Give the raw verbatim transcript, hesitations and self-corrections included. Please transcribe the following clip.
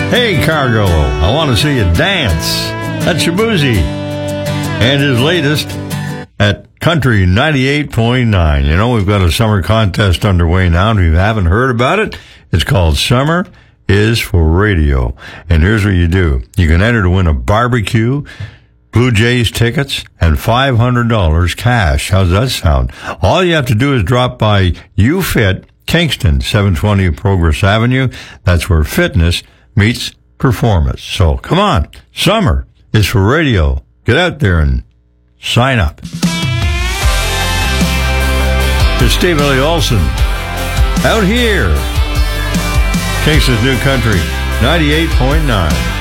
Hey, Cargo, I want to see you dance. That's Shabuzi. And his latest at Country ninety-eight point nine. You know, we've got a summer contest underway now, and if you haven't heard about it, it's called Summer is for Radio. And here's what you do. You can enter to win a barbecue, Blue Jays tickets, and five hundred dollars cash. How's that sound? All you have to do is drop by UFit, Kingston, seven twenty Progress Avenue. That's where fitness meets performance. So come on. Summer is for radio. Get out there and sign up. It's Steve Ellie Olson. Out here. Kingston's New Country, ninety-eight point nine.